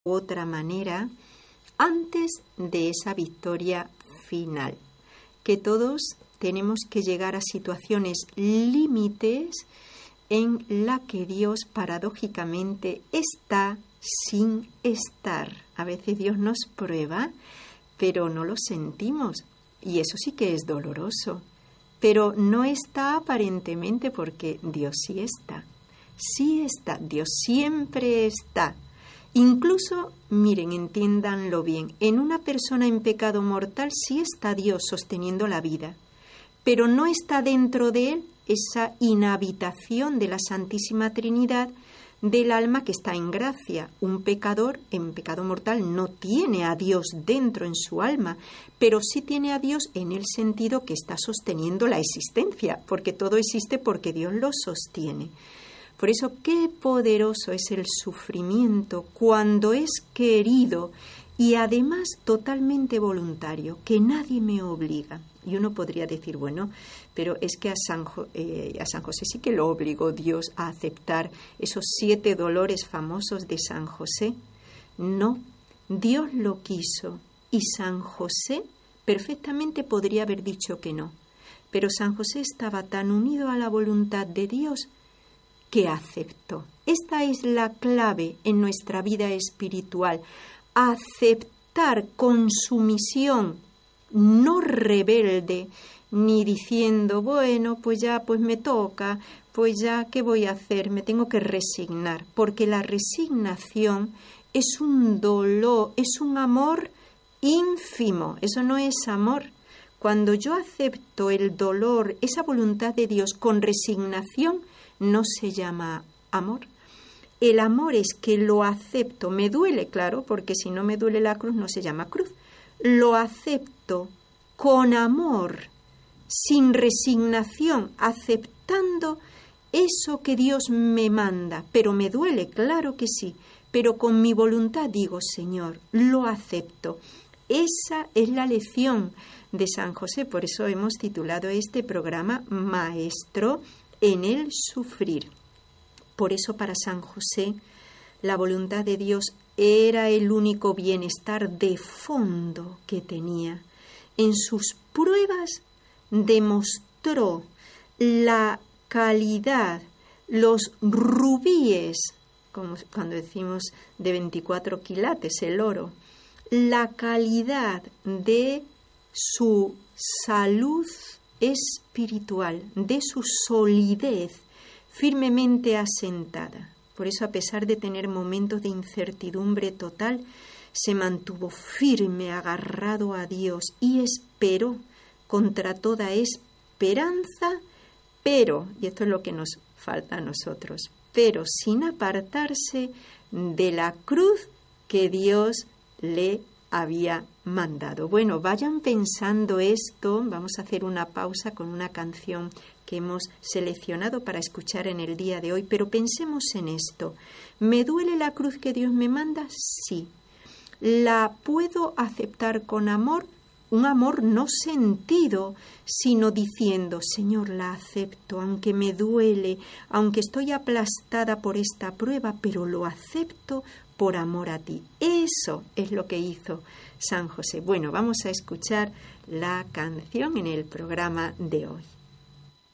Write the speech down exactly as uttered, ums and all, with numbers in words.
otra manera antes de esa victoria final, que todos tenemos que llegar a situaciones límites en la que Dios paradójicamente está sin estar. A veces Dios nos prueba, pero no lo sentimos, y eso sí que es doloroso. Pero no está aparentemente, porque Dios sí está. Sí está, Dios siempre está. Incluso, miren, entiéndanlo bien, en una persona en pecado mortal sí está Dios sosteniendo la vida, pero no está dentro de él esa inhabitación de la Santísima Trinidad del alma que está en gracia. Un pecador en pecado mortal no tiene a Dios dentro en su alma, pero sí tiene a Dios en el sentido que está sosteniendo la existencia, porque todo existe porque Dios lo sostiene. Por eso, qué poderoso es el sufrimiento cuando es querido y además totalmente voluntario, que nadie me obliga. Y uno podría decir, bueno, pero es que a San, jo- eh, a San José sí que lo obligó Dios a aceptar esos siete dolores famosos de San José. No, Dios lo quiso y San José perfectamente podría haber dicho que no. Pero San José estaba tan unido a la voluntad de Dios que aceptó. Esta es la clave en nuestra vida espiritual, aceptar con sumisión, no rebelde, ni diciendo, bueno, pues ya, pues me toca, pues ya, ¿qué voy a hacer? Me tengo que resignar, porque la resignación es un dolor, es un amor ínfimo, eso no es amor. Cuando yo acepto el dolor, esa voluntad de Dios con resignación, no se llama amor. El amor es que lo acepto, me duele, claro, porque si no me duele la cruz no se llama cruz. Lo acepto con amor, sin resignación, aceptando eso que Dios me manda. Pero me duele, claro que sí, pero con mi voluntad digo, Señor, lo acepto. Esa es la lección de San José, por eso hemos titulado este programa Maestro en el sufrir. Por eso para San José la voluntad de Dios era el único bienestar de fondo que tenía. En sus pruebas demostró la calidad, los rubíes, como cuando decimos de veinticuatro quilates, el oro, la calidad de su salud espiritual, de su solidez firmemente asentada. Por eso, a pesar de tener momentos de incertidumbre total, se mantuvo firme, agarrado a Dios y esperó contra toda esperanza, pero, y esto es lo que nos falta a nosotros, pero sin apartarse de la cruz que Dios le había mandado. Bueno, vayan pensando esto. Vamos a hacer una pausa con una canción que hemos seleccionado para escuchar en el día de hoy, pero pensemos en esto. ¿Me duele la cruz que Dios me manda? Sí. ¿La puedo aceptar con amor? Un amor no sentido, sino diciendo, Señor, la acepto, aunque me duele, aunque estoy aplastada por esta prueba, pero lo acepto por amor a ti. Eso es lo que hizo San José. Bueno, vamos a escuchar la canción en el programa de hoy.